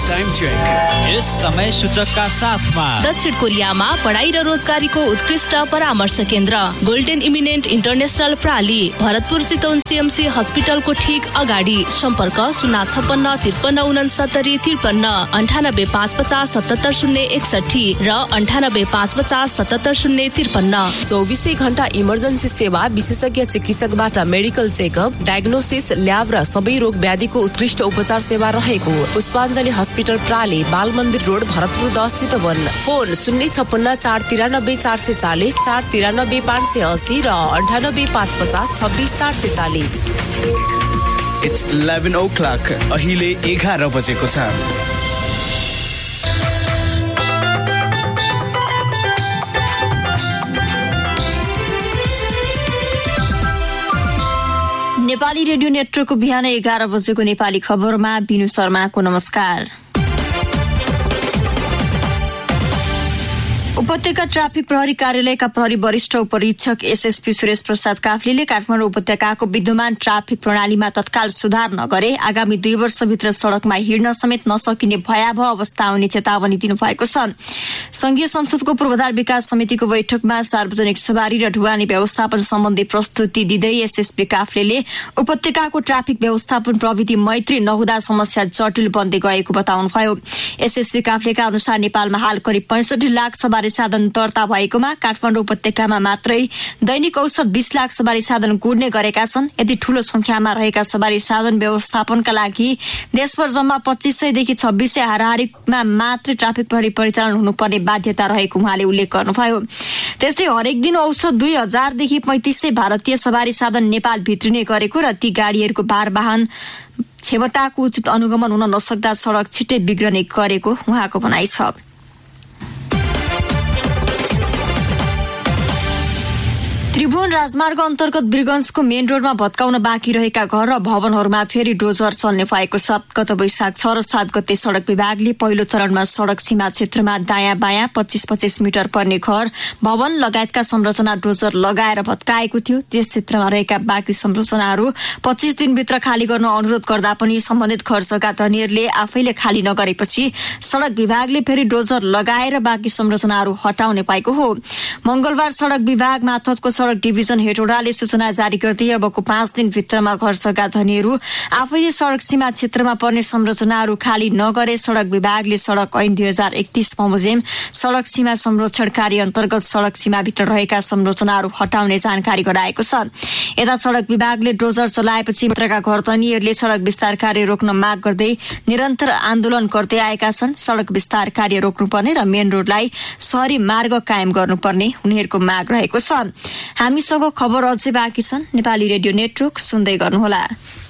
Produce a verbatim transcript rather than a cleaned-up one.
Time check. यस समय सूचकका साथमा दक्षिण कोरियामा पढाइ र रोजगारीको उत्कृष्ट परामर्श केन्द्र golden eminent international प्राली, Bharatpur Chitwan CMC हस्पिटलको ठीक अगाडि। सम्पर्क शून्य छप्पन्न त्रिपन्न उनसत्तरी त्रिपन्न अन्ठानब्बे पाँच पचास सतहत्तर शून्य एकसठी र अन्ठानब्बे पाँच पचास सतहत्तर शून्य त्रिपन्न। चौबिसै घण्टा इमर्जेन्सी सेवा, विशेषज्ञ चिकित्सकबाट मेडिकल चेकअप, डायग्नोसिस, ल्याब र सबै रोग व्याधिको उत्कृष्ट उपचार सेवा रहेको पुष्पाञ्जली हस्पिटल प्राली, बाल मन्दिर रोड, भरतपुर दस चितवन। फोन शून्य छप्पन्न चार तिरानब्बे चार सय चालिस, चार तिरानब्बे पाँच सय असी र अन्ठानब्बे पाँच पचास छब्बिस चार सय चालिस। It's eleven oh clock. अहिले एघार बजेको छ। नेपाली रेडियो नेटवर्कको बिहान एघार बजेको नेपाली खबरमा बिनु शर्माको नमस्कार। उपत्यका ट्राफिक प्रहरी कार्यालयका प्रहरी वरिष्ठ उपरीक्षक एसएसपी सुरेश प्रसाद काफ्लेले काठमाडौँ उपत्यकाको विद्यमान ट्राफिक प्रणालीमा तत्काल सुधार नगरे आगामी दुई वर्षभित्र सड़कमा हिँड्न समेत नसकिने भयावह अवस्था आउने चेतावनी दिनुभएको छ। संघीय संसदको पूर्वाधार विकास समितिको बैठकमा सार्वजनिक सवारी र ढुवानी व्यवस्थापन सम्बन्धी प्रस्तुति दिँदै एसएसपी काफ्लेले उपत्यकाको ट्राफिक व्यवस्थापन प्रविधि मैत्री नहुँदा समस्या जटिल बन्दै गएको बताउनुभयो। एसएसपी काफ्लेका अनुसार नेपालमा हाल करिब पैंसठी लाख सवारी साधन दर्ता भएकोमा काठमाडौँ उपत्यकामा मात्रै दैनिक औसत बीस लाख सवारी साधन कुर्ने गरेका छन्। यति ठूलो संख्यामा रहेका सवारी साधन व्यवस्थापनका लागि देशभर जम्मा पच्चीस सयदेखि छब्बीस सय हाराहारीमा मात्रै ट्राफिक प्रहरी परिचालन हुनुपर्ने बाध्यता रहेको उहाँले उल्लेख गर्नुभयो। त्यस्तै हरेक दिन औसत दुई हजारदेखि पैंतिस सय भारतीय सवारी साधन नेपाल भित्रिने गरेको र ती गाड़ीहरूको भारवाहन क्षमताको उचित अनुगमन हुन नसक्दा सड़क छिट्टै बिग्रने गरेको उहाँको भनाइ छ। त्रिभुवन राजमार्ग अन्तर्गत वीरगंजको मेन रोडमा भत्काउन बाँकी रहेका घर र भवनहरूमा फेरि डोजर चल्ने भएको छ। गत वैशाख छ र सात गते सड़क विभागले पहिलो चरणमा सड़क सीमा क्षेत्रमा दायाँ बायाँ पच्चीस पच्चीस मिटर पर्ने घर, भवन लगायतका संरचना डोजर लगाएर भत्काएको थियो। त्यस क्षेत्रमा रहेका बाँकी संरचनाहरू पच्चीस दिनभित्र खाली गर्न अनुरोध गर्दा पनि सम्बन्धित घर जग्गा धनीहरूले आफैले खाली नगरेपछि सड़क विभागले फेरि डोजर लगाएर बाँकी संरचनाहरू हटाउने भएको हो। मंगलबार सड़क विभाग माथतको सड़क डिभिजन हेटौडाले सूचना जारी गर्दै अबको पाँच दिनभित्रमा घर जग्गा धनीहरू आफैले सड़क सीमा क्षेत्रमा पर्ने संरचनाहरू खाली नगरे सड़क विभागले सड़क ऐन दुई हजार एकतीस बमोजिम सड़क सीमा संरक्षण कार्य अन्तर्गत सड़क सीमाभित्र रहेका संरचनाहरू हटाउने जानकारी गराएको छ। यता सड़क विभागले डोजर चलाएपछि भित्रका घर धनीहरूले सड़क विस्तार कार्य रोक्न माग गर्दै निरन्तर आन्दोलन गर्दै आएका छन्। सड़क विस्तार कार्य रोक्नुपर्ने र मेन रोडलाई शहरी मार्ग कायम गर्नुपर्ने उनीहरूको माग रहेको छ। हामीसँग खबर अझै बाँकी छन्। नेपाली रेडियो नेटवर्क सुन्दै गर्नुहोला।